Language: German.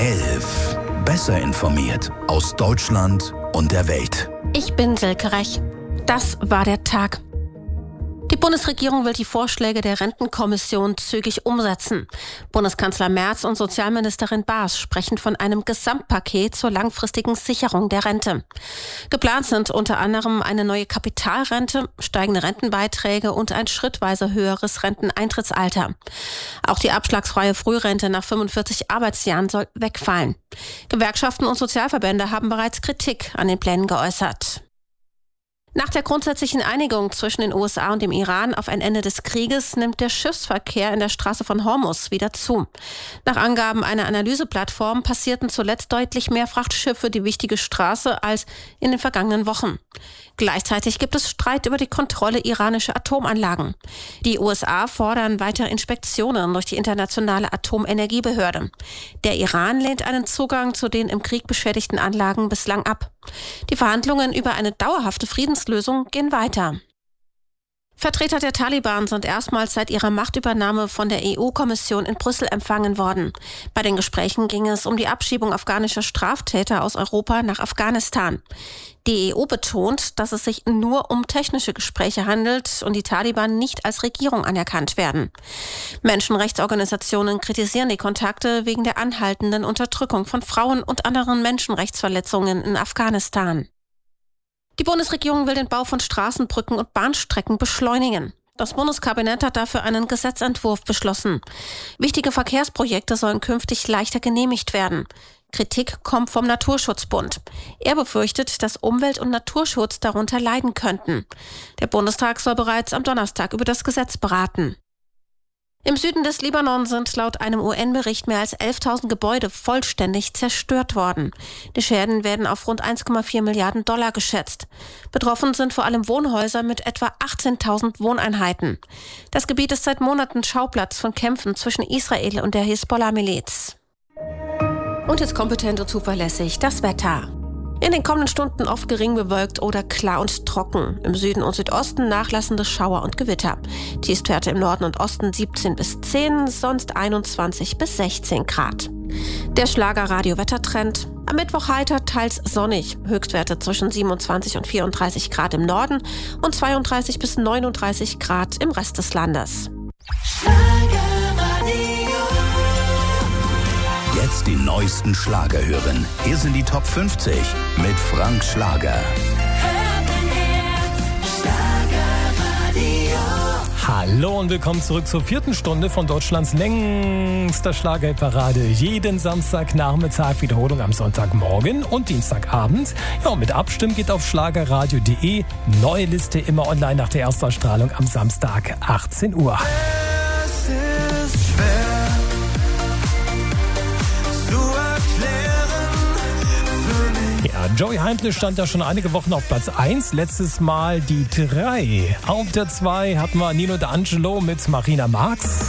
11. Besser informiert aus Deutschland und der Welt. Ich bin Silke Rech. Das war der Tag. Die Bundesregierung will die Vorschläge der Rentenkommission zügig umsetzen. Bundeskanzler Merz und Sozialministerin Baas sprechen von einem Gesamtpaket zur langfristigen Sicherung der Rente. Geplant sind unter anderem eine neue Kapitalrente, steigende Rentenbeiträge und ein schrittweise höheres Renteneintrittsalter. Auch die abschlagsfreie Frührente nach 45 Arbeitsjahren soll wegfallen. Gewerkschaften und Sozialverbände haben bereits Kritik an den Plänen geäußert. Nach der grundsätzlichen Einigung zwischen den USA und dem Iran auf ein Ende des Krieges nimmt der Schiffsverkehr in der Straße von Hormuz wieder zu. Nach Angaben einer Analyseplattform passierten zuletzt deutlich mehr Frachtschiffe die wichtige Straße als in den vergangenen Wochen. Gleichzeitig gibt es Streit über die Kontrolle iranischer Atomanlagen. Die USA fordern weitere Inspektionen durch die Internationale Atomenergiebehörde. Der Iran lehnt einen Zugang zu den im Krieg beschädigten Anlagen bislang ab. Die Verhandlungen über eine dauerhafte Friedenslösung gehen weiter. Vertreter der Taliban sind erstmals seit ihrer Machtübernahme von der EU-Kommission in Brüssel empfangen worden. Bei den Gesprächen ging es um die Abschiebung afghanischer Straftäter aus Europa nach Afghanistan. Die EU betont, dass es sich nur um technische Gespräche handelt und die Taliban nicht als Regierung anerkannt werden. Menschenrechtsorganisationen kritisieren die Kontakte wegen der anhaltenden Unterdrückung von Frauen und anderen Menschenrechtsverletzungen in Afghanistan. Die Bundesregierung will den Bau von Straßenbrücken und Bahnstrecken beschleunigen. Das Bundeskabinett hat dafür einen Gesetzentwurf beschlossen. Wichtige Verkehrsprojekte sollen künftig leichter genehmigt werden. Kritik kommt vom Naturschutzbund. Er befürchtet, dass Umwelt- und Naturschutz darunter leiden könnten. Der Bundestag soll bereits am Donnerstag über das Gesetz beraten. Im Süden des Libanon sind laut einem UN-Bericht mehr als 11.000 Gebäude vollständig zerstört worden. Die Schäden werden auf rund 1,4 Milliarden Dollar geschätzt. Betroffen sind vor allem Wohnhäuser mit etwa 18.000 Wohneinheiten. Das Gebiet ist seit Monaten Schauplatz von Kämpfen zwischen Israel und der Hisbollah-Miliz. Und jetzt kompetent und zuverlässig das Wetter. In den kommenden Stunden oft gering bewölkt oder klar und trocken. Im Süden und Südosten nachlassende Schauer und Gewitter. Tiefstwerte im Norden und Osten 17 bis 10, sonst 21 bis 16 Grad. Der Schlager-Radio-Wettertrend. Am Mittwoch heiter, teils sonnig. Höchstwerte zwischen 27 und 34 Grad im Norden und 32 bis 39 Grad im Rest des Landes. Jetzt die neuesten Schlager hören. Hier sind die Top 50 mit Frank Schlager. Hallo und willkommen zurück zur 4. Stunde von Deutschlands längster Schlagerparade. Jeden Samstagnachmittag, Wiederholung am Sonntagmorgen und Dienstagabend. Ja, und mit Abstimmen geht auf schlagerradio.de. Neue Liste immer online nach der Erstausstrahlung am Samstag 18 Uhr. Es ist schwer zu erklären für mich. Ja, Joey Heimlich stand ja schon einige Wochen auf Platz 1, letztes Mal die 3. Auf der 2 hatten wir Nino D'Angelo mit Marina Marx.